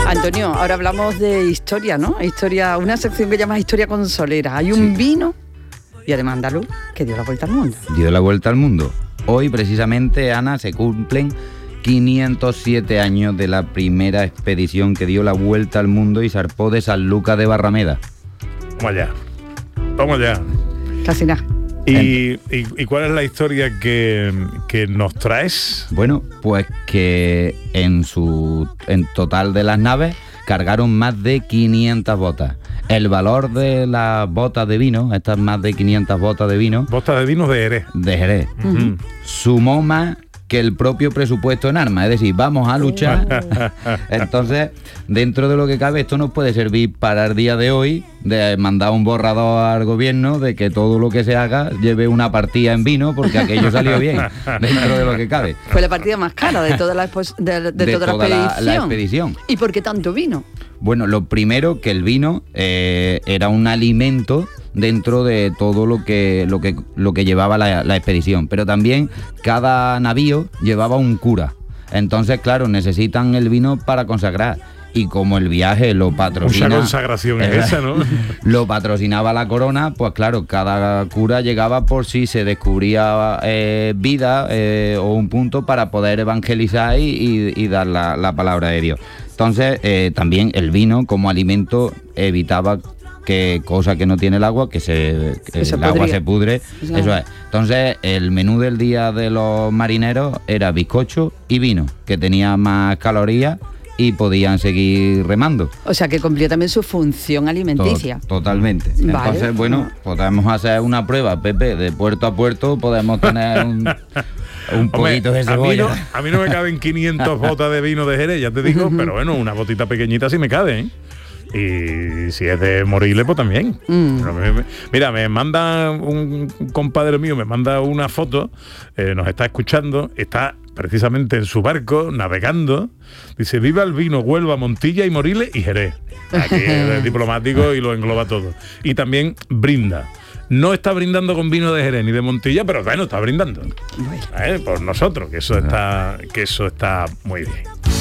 Antonio, ahora hablamos de historia, ¿no? Historia, una sección que llama Historia Consolera. Hay un vino, y además andaluz, que dio la vuelta al mundo. Dio la vuelta al mundo. Hoy, precisamente, Ana, se cumplen 507 años de la primera expedición que dio la vuelta al mundo y zarpó de Sanlúcar de Barrameda. Vamos allá. Casi nada. ¿Y cuál es la historia que nos traes? Bueno, pues que en total de las naves cargaron más de 500 botas. El valor de las botas de vino, estas más de 500 botas de vino... Botas de vino de Jerez. De Jerez. Uh-huh. Sumó más que el propio presupuesto en armas, es decir, vamos a luchar. Entonces, dentro de lo que cabe, esto nos puede servir para el día de hoy, de mandar un borrador al gobierno de que todo lo que se haga lleve una partida en vino, porque aquello salió bien, dentro de lo que cabe. Fue la partida más cara de toda la la expedición. ¿Y por qué tanto vino? Bueno, lo primero, que el vino era un alimento dentro de todo lo que llevaba la expedición, pero también cada navío llevaba un cura. Entonces, claro, necesitan el vino para consagrar. Y como el viaje lo patrocina... Mucha consagración es esa, ¿no? Lo patrocinaba la corona, pues claro, cada cura llegaba por si se descubría vida o un punto para poder evangelizar y dar la palabra de Dios. Entonces, también el vino como alimento evitaba que cosa que no tiene el agua, el agua se pudre. Claro. Eso es. Entonces, el menú del día de los marineros era bizcocho y vino, que tenía más calorías y podían seguir remando. O sea, que cumplía también su función alimenticia. Totalmente. Vale. Entonces, bueno, podemos hacer una prueba, Pepe, de puerto a puerto podemos tener un poquito de cebolla. A mí no me caben 500 botas de vino de Jerez, ya te digo, pero bueno, una botita pequeñita sí me cabe, ¿eh? Y si es de Moriles, pues también. Mira, me manda un compadre mío, me manda una foto, nos está escuchando, está precisamente en su barco, navegando. Dice, viva el vino, Huelva, Montilla y Moriles y Jerez. Aquí es diplomático y lo engloba todo. Y también brinda. No está brindando con vino de Jerez ni de Montilla, pero bueno, está brindando. Por nosotros, que eso está muy bien.